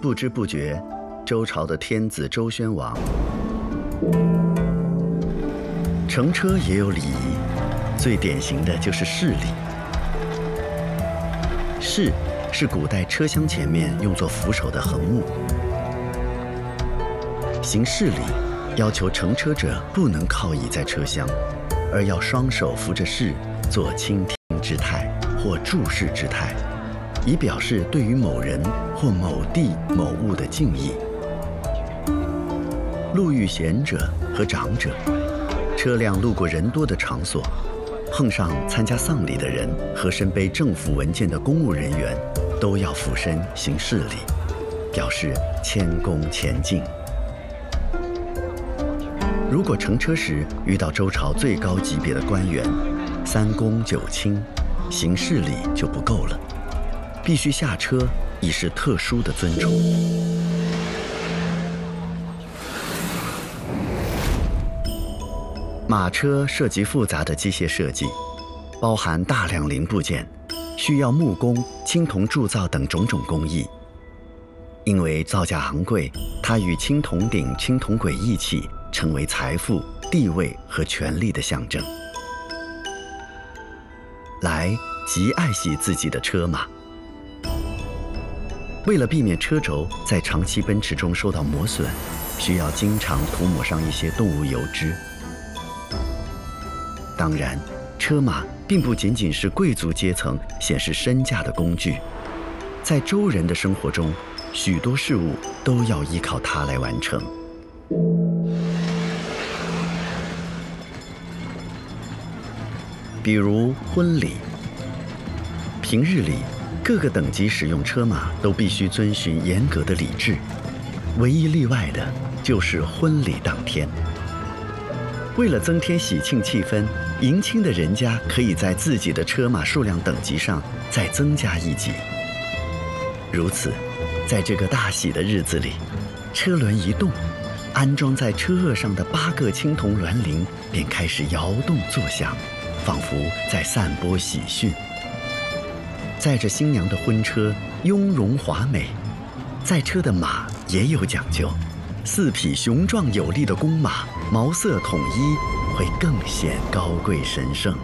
不知不觉，周朝的天子周宣王。乘车也有礼仪，最典型的就是侍礼。侍是古代车厢前面用作扶手的横木。行侍礼要求乘车者不能靠倚在车厢，而要双手扶着侍，做倾听之态或注视之态，以表示对于某人或某地某物的敬意。路遇贤者和长者，车辆路过人多的场所，碰上参加丧礼的人和身背政府文件的公务人员，都要俯身行侍礼，表示谦恭前进。如果乘车时遇到周朝最高级别的官员，3恭9亲，行侍礼就不够了，必须下车以示特殊的尊崇。马车涉及复杂的机械设计，包含大量零部件，需要木工、青铜铸造等种种工艺。因为造价昂贵，它与青铜鼎、青铜簋一起，成为财富、地位和权力的象征。来极爱惜自己的车马，为了避免车轴在长期奔驰中受到磨损，需要经常涂抹上一些动物油脂。当然，车马并不仅仅是贵族阶层显示身价的工具，在周人的生活中，许多事物都要依靠它来完成。比如婚礼，平日里各个等级使用车马都必须遵循严格的礼制，唯一例外的就是婚礼当天。为了增添喜庆气氛，迎亲的人家可以在自己的车马数量等级上再增加一级。如此，在这个大喜的日子里，车轮一动，安装在车轭上的8个青铜銮铃便开始摇动作响，仿佛在散播喜讯。载着新娘的婚车雍容华美，载车的马也有讲究，4匹雄壮有力的公马，毛色统一，会更显高贵神圣。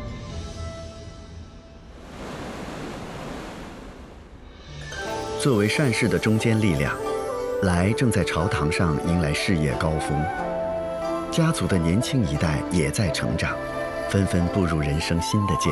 作为善事的中坚力量，来正在朝堂上迎来事业高峰，家族的年轻一代也在成长，纷纷步入人生新的阶段。